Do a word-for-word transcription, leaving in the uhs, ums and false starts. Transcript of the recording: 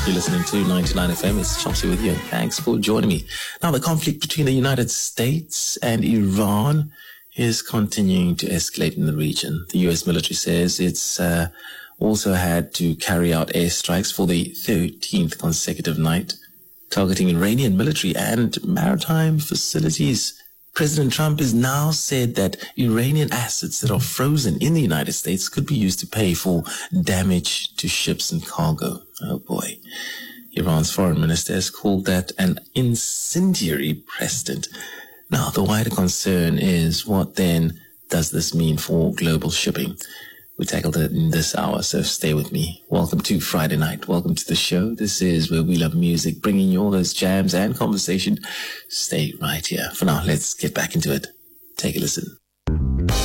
You're listening to ninety-nine F M. It's Chelsea with you. Thanks for joining me. Now, the conflict between the United States and Iran is continuing to escalate in the region. The U S military says it's uh, also had to carry out airstrikes for the thirteenth consecutive night, targeting Iranian military and maritime facilities. President Trump has now said that Iranian assets that are frozen in the United States could be used to pay for damage to ships and cargo. Oh boy. Iran's foreign minister has called that an incendiary precedent. Now, the wider concern is, what then does this mean for global shipping? We tackled it in this hour, so stay with me. Welcome to Friday night. Welcome to the show. This is where we love music, bringing you all those jams and conversation. Stay right here. For now, let's get back into it. Take a listen.